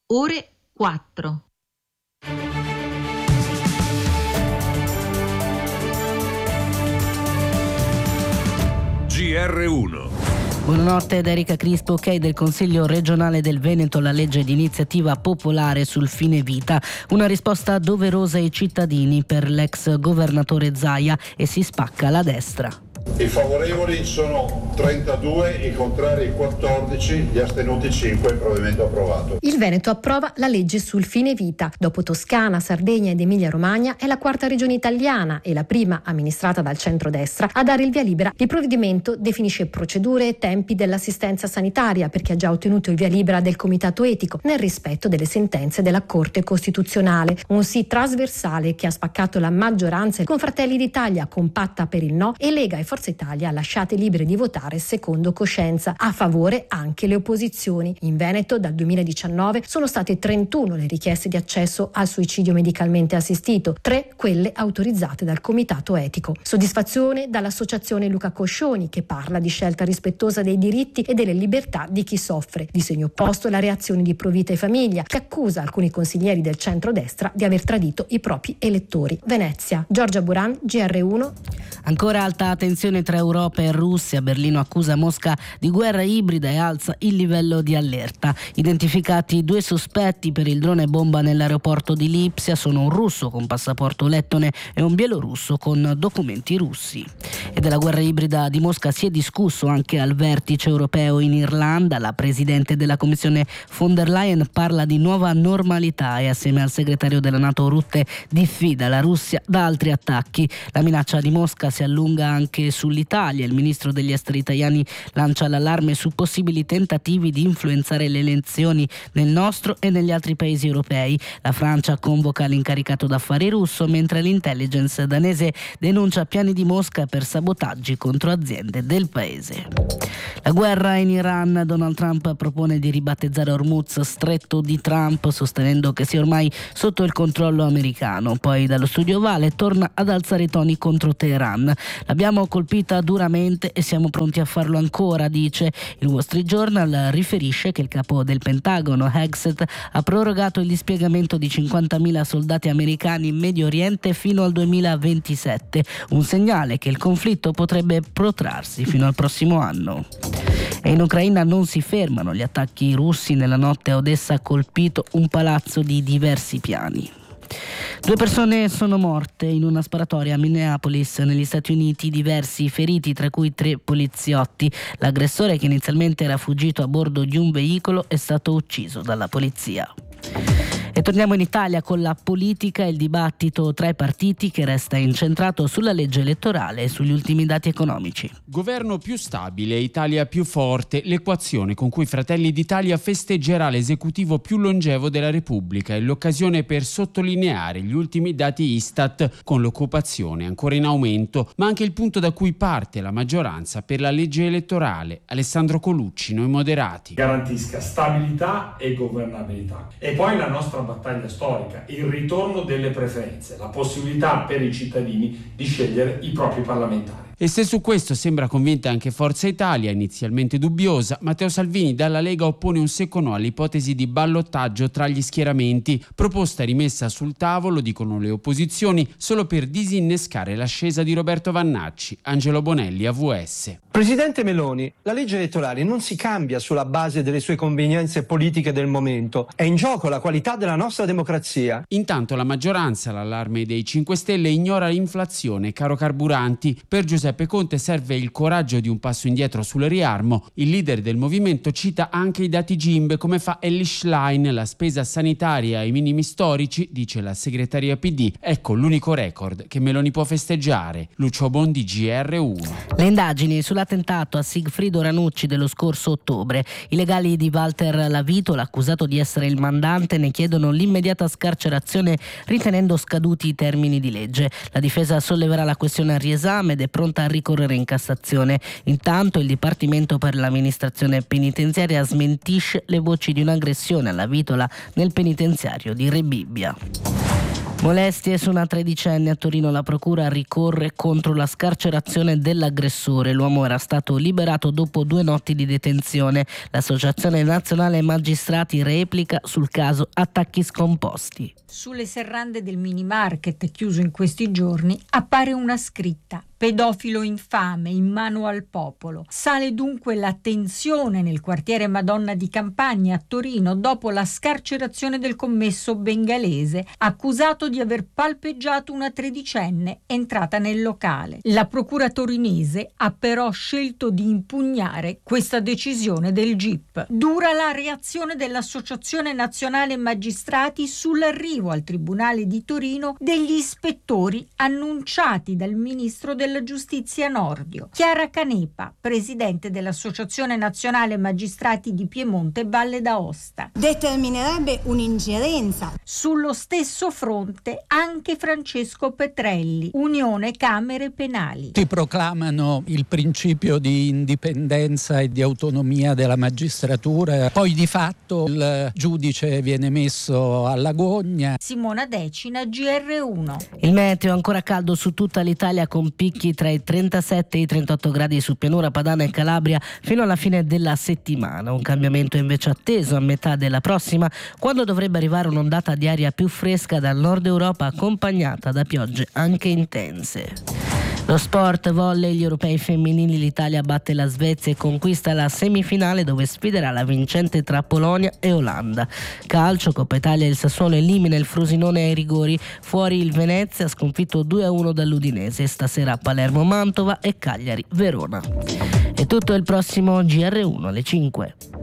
ore 4. GR1. Buonanotte da Erika Crispo. Ok del Consiglio regionale del Veneto alla legge di iniziativa popolare sul fine vita. Una risposta doverosa ai cittadini per l'ex governatore Zaia e si spacca la destra. I favorevoli sono 32, i contrari 14, gli astenuti 5, il provvedimento approvato. Il Veneto approva la legge sul fine vita. Dopo Toscana, Sardegna ed Emilia-Romagna è la quarta regione italiana e la prima amministrata dal centrodestra a dare il via libera. Il provvedimento definisce procedure e tempi dell'assistenza sanitaria per chi ha già ottenuto il via libera del Comitato Etico nel rispetto delle sentenze della Corte Costituzionale. Un sì trasversale che ha spaccato la maggioranza con Fratelli d'Italia compatta per il no e Lega e Forza Italia lasciate libere di votare secondo coscienza. A favore anche le opposizioni. In Veneto dal 2019 sono state 31 le richieste di accesso al suicidio medicalmente assistito, 3 quelle autorizzate dal Comitato Etico. Soddisfazione dall'associazione Luca Coscioni che parla di scelta rispettosa dei diritti e delle libertà di chi soffre. Di segno opposto la reazione di Provita e Famiglia che accusa alcuni consiglieri del centrodestra di aver tradito i propri elettori. Venezia, Giorgia Buran, GR1. Ancora alta tensione tra Europa e Russia. Berlino accusa Mosca di guerra ibrida e alza il livello di allerta. Identificati 2 sospetti per il drone bomba nell'aeroporto di Lipsia. Sono un russo con passaporto lettone e un bielorusso con documenti russi. E della guerra ibrida di Mosca si è discusso anche al vertice europeo in Irlanda. La presidente della Commissione von der Leyen parla di nuova normalità e assieme al segretario della NATO Rutte diffida la Russia da altri attacchi. La minaccia di Mosca si allunga anche sull'Italia. Il ministro degli esteri italiani lancia l'allarme su possibili tentativi di influenzare le elezioni nel nostro e negli altri paesi europei. La Francia convoca l'incaricato d'affari russo mentre l'intelligence danese denuncia piani di Mosca per sabotaggi contro aziende del paese. La guerra in Iran. Donald Trump propone di ribattezzare Hormuz Stretto di Trump, sostenendo che sia ormai sotto il controllo americano. Poi dallo studio Ovale torna ad alzare i toni contro Teheran. L'abbiamo colpita duramente e siamo pronti a farlo ancora, dice. Il Wall Street Journal riferisce che il capo del Pentagono, Hegseth, ha prorogato il dispiegamento di 50.000 soldati americani in Medio Oriente fino al 2027, un segnale che il conflitto potrebbe protrarsi fino al prossimo anno. E in Ucraina non si fermano gli attacchi russi. Nella notte a Odessa ha colpito un palazzo di diversi piani. 2 persone sono morte in una sparatoria a Minneapolis, negli Stati Uniti, diversi feriti, tra cui 3 poliziotti. L'aggressore, che inizialmente era fuggito a bordo di un veicolo, è stato ucciso dalla polizia. E torniamo in Italia con la politica e il dibattito tra i partiti che resta incentrato sulla legge elettorale e sugli ultimi dati economici. Governo più stabile, Italia più forte, l'equazione con cui Fratelli d'Italia festeggerà l'esecutivo più longevo della Repubblica e l'occasione per sottolineare gli ultimi dati Istat con l'occupazione ancora in aumento, ma anche il punto da cui parte la maggioranza per la legge elettorale. Alessandro Colucci, Noi Moderati. Garantisca stabilità e governabilità. E poi la nostra battaglia storica, il ritorno delle preferenze, la possibilità per i cittadini di scegliere i propri parlamentari. E se su questo sembra convinta anche Forza Italia, inizialmente dubbiosa, Matteo Salvini dalla Lega oppone un secco no all'ipotesi di ballottaggio tra gli schieramenti, proposta rimessa sul tavolo, dicono le opposizioni, solo per disinnescare l'ascesa di Roberto Vannacci. Angelo Bonelli, AVS. Presidente Meloni, la legge elettorale non si cambia sulla base delle sue convenienze politiche del momento, è in gioco la qualità della nostra democrazia. Intanto la maggioranza, l'allarme dei 5 Stelle, ignora l'inflazione, caro carburanti. Per Giuseppe Conte serve il coraggio di un passo indietro sul riarmo. Il leader del movimento cita anche i dati GIMB, come fa Elly Schlein. La spesa sanitaria ai minimi storici, dice la segreteria PD. Ecco l'unico record che Meloni può festeggiare. Lucio Bondi, GR1. Le indagini sull'attentato a Sigfrido Ranucci dello scorso ottobre. I legali di Walter Lavito, l'accusato di essere il mandante, ne chiedono l'immediata scarcerazione ritenendo scaduti i termini di legge. La difesa solleverà la questione a riesame ed è pronta a ricorrere in Cassazione. Intanto il Dipartimento per l'amministrazione penitenziaria smentisce le voci di un'aggressione alla vitola nel penitenziario di Rebibbia. Molestie su una tredicenne a Torino, la procura ricorre contro la scarcerazione dell'aggressore. L'uomo era stato liberato dopo 2 notti di detenzione. L'Associazione Nazionale Magistrati replica sul caso attacchi scomposti. Sulle serrande del mini market chiuso in questi giorni appare una scritta: pedofilo infame in mano al popolo. Sale dunque la tensione nel quartiere Madonna di Campagna a Torino dopo la scarcerazione del commesso bengalese accusato di aver palpeggiato una tredicenne entrata nel locale. La procura torinese ha però scelto di impugnare questa decisione del GIP. Dura la reazione dell'Associazione Nazionale Magistrati sull'arrivo al Tribunale di Torino degli ispettori annunciati dal ministro della Giustizia Nordio. Chiara Canepa, presidente dell'Associazione Nazionale Magistrati di Piemonte e Valle d'Aosta. Determinerebbe un'ingerenza. Sullo stesso fronte anche Francesco Petrelli, Unione Camere Penali. Si proclamano il principio di indipendenza e di autonomia della magistratura, poi di fatto il giudice viene messo alla gogna. Simona Decina, GR1. Il meteo ancora caldo su tutta l'Italia con picchi tra i 37 e i 38 gradi su Pianura Padana e Calabria fino alla fine della settimana. Un cambiamento invece atteso a metà della prossima, quando dovrebbe arrivare un'ondata di aria più fresca dal nord Europa accompagnata da piogge anche intense. Lo sport, volley, gli europei femminili, l'Italia batte la Svezia e conquista la semifinale dove sfiderà la vincente tra Polonia e Olanda. Calcio, Coppa Italia, il Sassuolo elimina il Frosinone ai rigori, fuori il Venezia sconfitto 2-1 dall'Udinese, stasera Palermo Mantova e Cagliari Verona. È tutto, il prossimo GR1 alle 5.